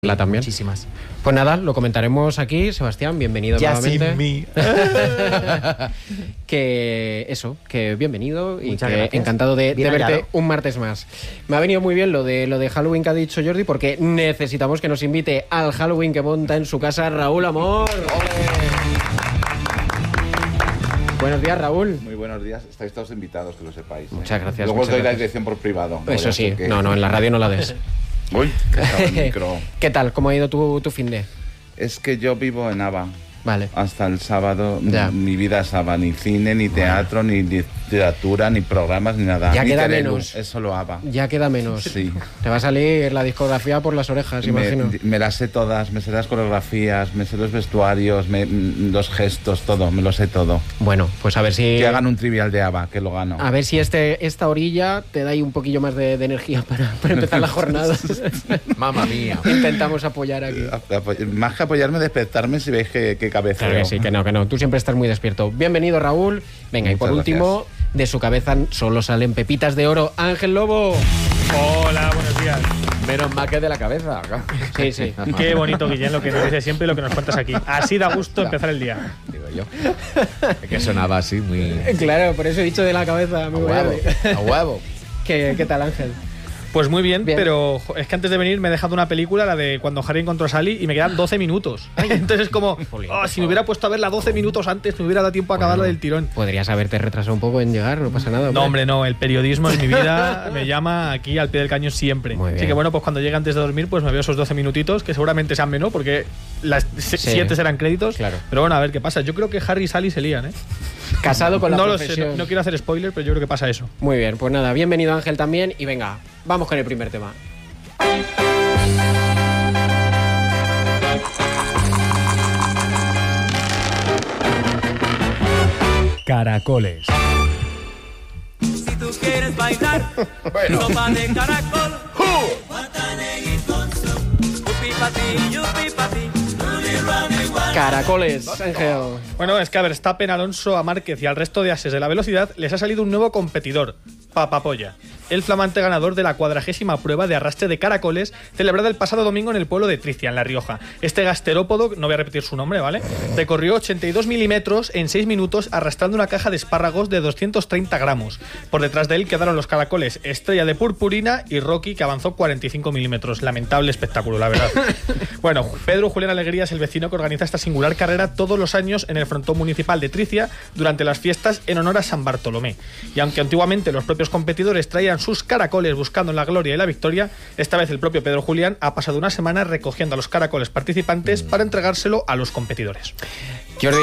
También. Muchísimas. Pues nada, lo comentaremos aquí. Sebastián, bienvenido ya nuevamente. Sin mí. que bienvenido y muchas que gracias. encantado de verte hallado. un martes más. Me ha venido muy bien lo de Halloween que ha dicho Jordi, porque necesitamos que nos invite al Halloween que monta en su casa Raúl Amor. Buenos días, Raúl. Muy buenos días, estáis todos invitados, que lo sepáis. Muchas gracias. Luego os muchas doy la gracias. dirección por privado. Eso sí, no, en la radio no la des. Uy, que estaba el micro. ¿Qué tal? ¿Cómo ha ido tu fin de? Es que yo vivo en Ava. Vale. Hasta el sábado, Ya. mi vida es Ava, ni cine, ni teatro, ni literatura, ni programas, ni nada. Ya ni queda Terelu, menos. es solo Ava. Ya queda menos. Sí. Te va a salir la discografía por las orejas, imagino. Me las sé todas, me sé las coreografías, me sé los vestuarios, los gestos, todo, me lo sé todo. Bueno, pues a ver si... Que hagan un trivial de Ava, que lo gano. A ver si esta orilla te da ahí un poquillo más de energía para empezar la jornada. Mamma mía. Intentamos apoyar aquí. Más que apoyarme, despertarme si veis que cabeceo. Claro que sí, que no. Tú siempre estás muy despierto. Bienvenido, Raúl. Venga, y por Muchas último, de su cabeza solo salen pepitas de oro. Ángel Lobo. Hola, buenos días. Menos mal que de la cabeza. Sí, sí. Qué bonito, Guillén, lo que nos dices siempre y lo que nos cuentas aquí. Así da gusto empezar el día. Digo yo. Es que sonaba así muy... Claro, por eso he dicho de la cabeza. A Muy huevo. bueno. A huevo. ¿Qué tal, Ángel? Pues muy bien, Bien. pero es que antes de venir me he dejado una película, la de Cuando Harry encontró a Sally, y me quedan 12 minutos. Entonces es como, si me hubiera puesto a verla 12 minutos antes, me hubiera dado tiempo a acabarla del tirón. Podrías haberte retrasado un poco en llegar, no pasa nada. No, hombre, no, el periodismo es mi vida, me llama aquí al pie del cañón siempre. Muy bien. Así que bueno, pues cuando llegue antes de dormir, pues me veo esos 12 minutitos, que seguramente sean menos, porque las 7 serán créditos. Claro. Pero bueno, a ver qué pasa. Yo creo que Harry y Sally se lían, ¿eh? Casado con la No lo sé, profesión. no quiero hacer spoiler, pero yo creo que pasa eso. Muy bien, pues nada, bienvenido Ángel también y venga, vamos con el primer tema. Caracoles. Si tú quieres bailar, sopa de caracol. Yupi pa' ti, yupi pa' ti. Caracoles, Ángel. Bueno, es que a Verstappen, Alonso, a Márquez y al resto de ases de la velocidad les ha salido un nuevo competidor, Papapolla, el flamante ganador de la 40ª prueba de arrastre de caracoles celebrada el pasado domingo en el pueblo de Tricia, en La Rioja. Este gasterópodo, no voy a repetir su nombre, ¿vale?, recorrió 82 milímetros en 6 minutos arrastrando una caja de espárragos de 230 gramos. Por detrás de él quedaron los caracoles Estrella de Purpurina y Rocky, que avanzó 45 milímetros. Lamentable espectáculo, la verdad. Bueno, Pedro Julián Alegría es el vecino que organiza esta singular carrera todos los años en el frontón municipal de Tricia durante las fiestas en honor a San Bartolomé. Y aunque antiguamente los propios competidores traían sus caracoles buscando la gloria y la victoria, esta vez el propio Pedro Julián ha pasado una semana recogiendo a los caracoles participantes para entregárselo a los competidores. Jordi,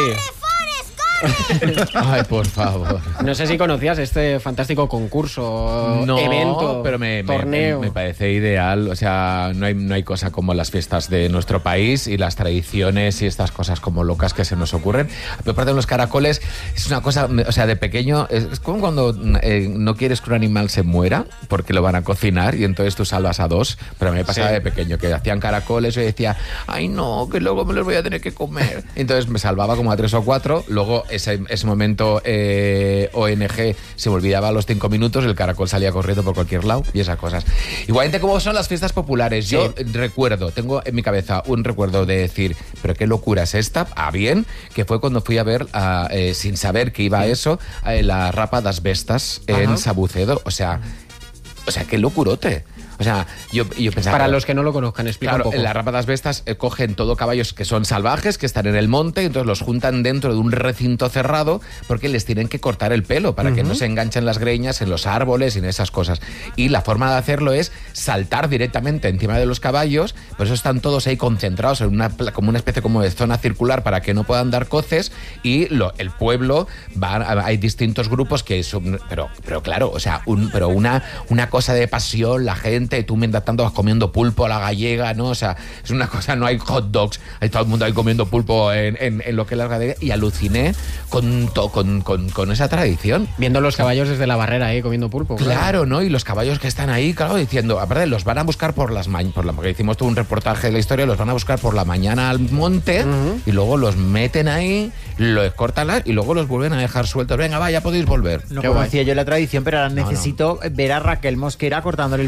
Ay, por favor. no sé si conocías este fantástico concurso, evento, pero me torneo. me parece ideal. O sea, no hay cosa como las fiestas de nuestro país y las tradiciones y estas cosas como locas que se nos ocurren. Pero aparte de los caracoles, es una cosa, o sea, de pequeño, es como cuando no quieres que un animal se muera porque lo van a cocinar y entonces tú salvas a 2. Pero a mí me pasaba de pequeño que hacían caracoles y yo decía, ay no, que luego me los voy a tener que comer. Entonces me salvaba como a 3 o 4, luego ese momento ONG se me olvidaba a los 5 minutos, el caracol salía corriendo por cualquier lado y esas cosas. Igualmente como son las fiestas populares, yo recuerdo, tengo en mi cabeza un recuerdo de decir, pero qué locura es esta, bien, que fue cuando fui a ver, sin saber que iba a eso, la Rapa das Bestas en Sabucedo, o sea, qué locurote. O sea, yo pensaba... Para los que no lo conozcan, explica Claro, un poco. en las Rápadas Bestas cogen todo caballos que son salvajes, que están en el monte, y entonces los juntan dentro de un recinto cerrado porque les tienen que cortar el pelo para que no se enganchen las greñas en los árboles y en esas cosas. Y la forma de hacerlo es saltar directamente encima de los caballos, por eso están todos ahí concentrados en como una especie como de zona circular para que no puedan dar coces, y el pueblo, hay distintos grupos que son... Pero claro, o sea, una cosa de pasión, la gente, tú mientras tanto vas comiendo pulpo a la gallega, ¿no? O sea, es una cosa, no hay hot dogs, hay todo el mundo ahí comiendo pulpo en lo que es la gallega, y aluciné con esa tradición. Viendo los caballos desde la barrera ahí comiendo pulpo. Claro, ¿no? Y los caballos que están ahí, claro, diciendo, aparte los van a buscar porque hicimos todo un reportaje de la historia, los van a buscar por la mañana al monte y luego los meten ahí, los cortan y luego los vuelven a dejar sueltos. Venga, va, ya podéis volver. No Qué conocía yo la tradición, pero ahora No, necesito ver a Raquel Mosquera cortándole el pelo a esos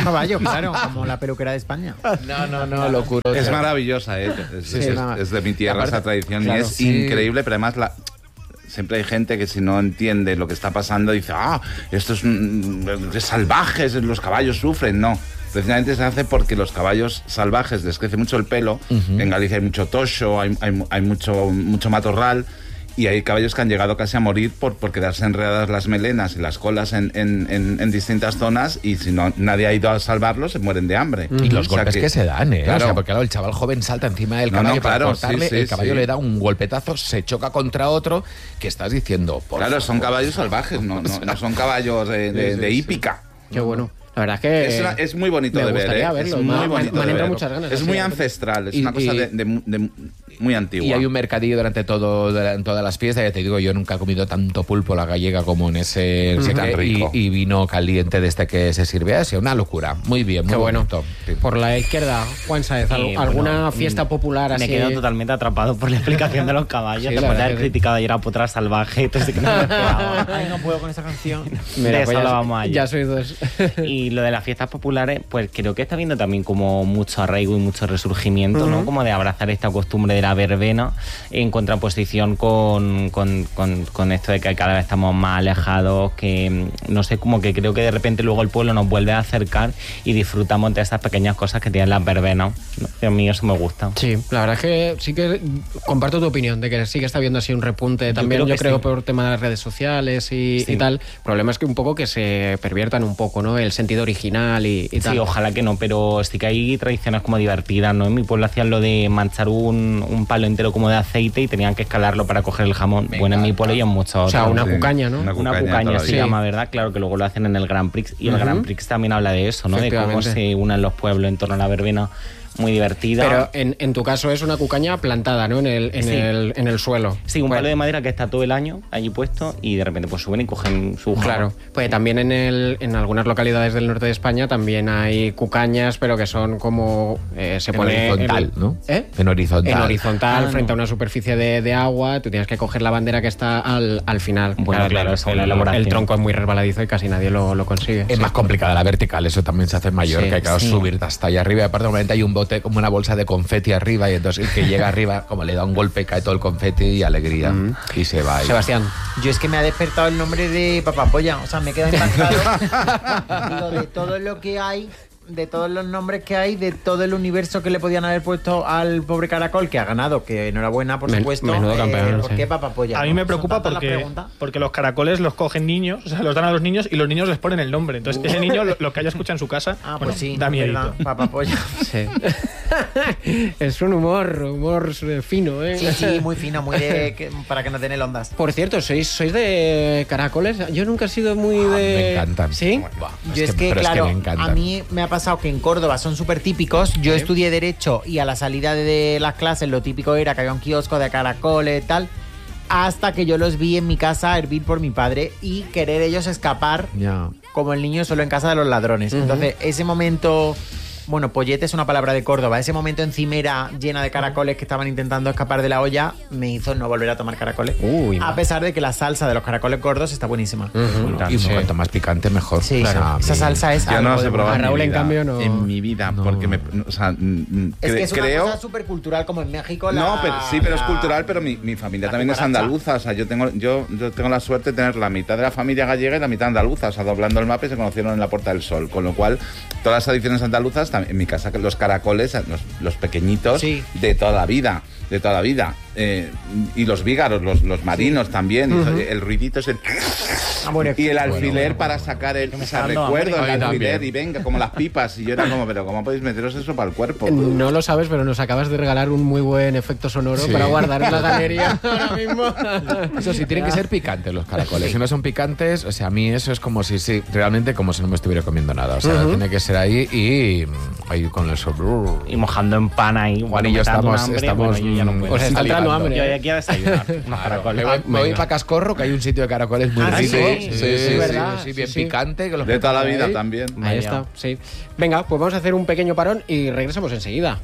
caballos, claro, como la peluquera de España. No, locura. Es maravillosa, ¿eh? Es de mi tierra Aparte, esa tradición claro, y es increíble, pero además siempre hay gente que si no entiende lo que está pasando dice, esto es salvajes, los caballos sufren. No, precisamente se hace porque los caballos salvajes les crece mucho el pelo. En Galicia hay mucho toxo, hay mucho matorral. Y hay caballos que han llegado casi a morir por quedarse enredadas las melenas y las colas en distintas zonas, y si no nadie ha ido a salvarlos, se mueren de hambre. Y los golpes que se dan, ¿eh? Claro. O sea, porque claro, el chaval joven salta encima del caballo para cortarle, sí, el caballo sí. le da un golpetazo, se choca contra otro, que estás diciendo... Claro, son caballos salvajes, no son caballos de hípica. Qué bueno. La verdad es que Es muy bonito me de ver, gustaría ¿eh? verlo. Es muy Me bonito han de entrado ver. muchas ganas. Es así, muy ¿no? ancestral, es Y- una cosa de muy antigua. Y hay un mercadillo durante todas las fiestas. Ya te digo, yo nunca he comido tanto pulpo a la gallega como en ese tan rico. y vino caliente de este que se sirve. Ha sido una locura. Muy bien, muy Qué bueno. bonito. Sí. Por la izquierda, Juan Sáez, ¿alguna fiesta popular así? Me quedo totalmente atrapado por la explicación de los caballos. Sí, la Después de verdad haber que sí. criticado ayer a Potra Salvaje, entonces que no me esperaba. Ay, no puedo con esa canción. Mira, de pues eso hablábamos ayer. ya soy dos. Y lo de las fiestas populares, pues creo que está viendo también como mucho arraigo y mucho resurgimiento, ¿no? Como de abrazar esta costumbre de la verbena en contraposición con esto de que cada vez estamos más alejados, que no sé, como que creo que de repente luego el pueblo nos vuelve a acercar y disfrutamos de estas pequeñas cosas que tienen las verbenas, ¿no? Y a mí eso me gusta. Sí, la verdad es que sí que comparto tu opinión de que sí que está habiendo así un repunte también, yo creo sí. por tema de las redes sociales y Sí. tal. El problema es que un poco que se perviertan un poco, ¿no? El sentido original y tal. Sí, ojalá que no, pero sí que hay tradiciones como divertidas, ¿no? En mi pueblo hacían lo de manchar un palo entero como de aceite y tenían que escalarlo para coger el jamón. Bueno, en mi pueblo y en muchos O sea, otros. una Sí, cucaña, ¿no? una Una cucaña cucaña toda se la vida. llama, ¿verdad? Claro que luego lo hacen en el Grand Prix. Y el Grand Prix también habla de eso, ¿no? De cómo Efectivamente. se unen los pueblos en torno a la verbena. Muy divertida. Pero en tu caso es una cucaña plantada, ¿no? En el suelo. Sí, un Pues- palo de madera que está todo el año allí puesto y de repente pues suben y cogen su jamón. Claro, pues también en algunas localidades del norte de España también hay cucañas, pero que son como se En pone horizontal, ¿no? ¿Eh? En horizontal. En horizontal, frente a una superficie de agua, tú tienes que coger la bandera que está al final. Bueno, claro, eso es la elaboración. el tronco es muy resbaladizo y casi nadie lo consigue. Es más complicada la vertical, eso también se hace mayor, Sí, que hay que sí. subir hasta allá arriba. Y aparte, normalmente hay un bote, como una bolsa de confeti arriba, y entonces el que llega arriba, como le da un golpe, cae todo el confeti y alegría. Y se va. Sebastián. Yo es que me ha despertado el nombre de Papapolla, o sea, me he quedado impactado. Digo, de todo lo que hay, de todos los nombres que hay, de todo el universo que le podían haber puesto al pobre caracol, que ha ganado, que enhorabuena, por supuesto. menudo campeón, ¿Por sí. qué Papapolla? A mí me ¿Son preocupa tantas las preguntas? porque los caracoles los cogen niños, o sea, los dan a los niños y los niños les ponen el nombre. Entonces, ese niño, lo que haya escuchado en su casa, Ah, bueno, pues sí, da miedito. verdad, Papapolla. Sí. Es un humor fino, ¿eh? Sí, sí, muy fino, muy de para que no den el ondas. Por cierto, ¿sois de caracoles? Yo nunca he sido muy de... Me encantan. ¿Sí? Buah, Yo es que, pero claro, me encantan. a mí me ha pasado que en Córdoba son súper típicos. Yo estudié Derecho y a la salida de las clases lo típico era que había un kiosco de caracoles y tal, hasta que yo los vi en mi casa hervir por mi padre y querer ellos escapar Ya. como el niño solo en casa de los ladrones. Entonces, ese momento... Bueno, pollete es una palabra de Córdoba. Ese momento encimera llena de caracoles que estaban intentando escapar de la olla me hizo no volver a tomar caracoles. Uy, a pesar de que la salsa de los caracoles gordos está buenísima. Y cuanto más picante, mejor. Sí, O sea, esa salsa es Yo no algo las he de probado A en mi Raúl, en vida. cambio, no. En mi vida, porque o sea, Es que es una creo... cosa súper cultural como en México. No, pero sí, pero es cultural, pero mi familia la también es cucaracha. andaluza. O sea, yo tengo la suerte de tener la mitad de la familia gallega y la mitad andaluza. O sea, doblando el mapa y se conocieron en la Puerta del Sol. Con lo cual, todas las tradiciones andaluzas, en mi casa, que los caracoles, los pequeñitos, Sí. de toda la vida. De toda la vida. Y los vígaros, los marinos también. El ruidito es el... y el alfiler para sacar el... O sea, recuerdo el alfiler y venga, como las pipas. Y yo era como, pero ¿cómo podéis meteros eso para el cuerpo? No lo sabes, pero nos acabas de regalar un muy buen efecto sonoro Sí. para guardar en la galería ahora mismo. Eso sí, tienen que ser picantes los caracoles. Si no son picantes, o sea, a mí eso es como si, sí, realmente como si no me estuviera comiendo nada. O sea, tiene que ser ahí y ahí con el sol. Y mojando en pan ahí. Juan y yo estamos bueno, yo ya no puedo. Os está entrando hambre. Yo voy aquí a desayunar unos caracoles. Me voy para Cascorro, que hay un sitio de caracoles muy Ah, rico. sí, sí, verdad, sí, bien sí, sí. picante. Que los De toda la preparan vida ahí. también. Ahí Vaya. está, sí. Venga, pues vamos a hacer un pequeño parón y regresamos enseguida.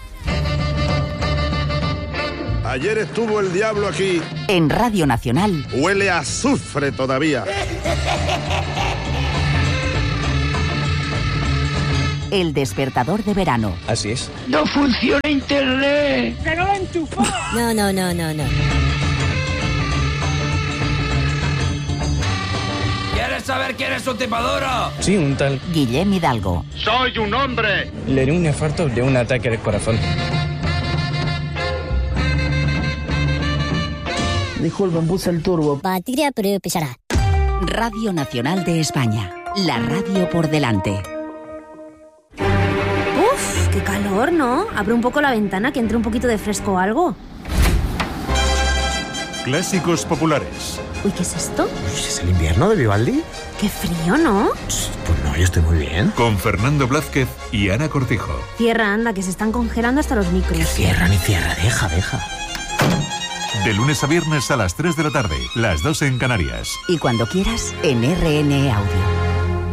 Ayer estuvo el diablo aquí. En Radio Nacional, Huele a azufre todavía. El despertador de verano. Así es. ¡No funciona internet! ¡Que no lo enchufó! No. ¿Quieres saber quién es su tipadora? Sí, un tal Guillem Hidalgo. ¡Soy un hombre! Le dio un infarto de un ataque al corazón. Disculpen, puse el turbo. Batería pero pesará. Radio Nacional de España. La radio por delante. Uf, qué calor, ¿no? Abre un poco la ventana que entre un poquito de fresco o algo. Clásicos populares. Uy, ¿qué es esto? ¿Es el invierno de Vivaldi? Qué frío, ¿no? Pues no, yo estoy muy bien. Con Fernando Blázquez y Ana Cortijo. Cierra, anda, que se están congelando hasta los micros. Que cierra ni cierra, deja. De lunes a viernes a las 3 de la tarde, las 2 en Canarias. Y cuando quieras, en RN Audio.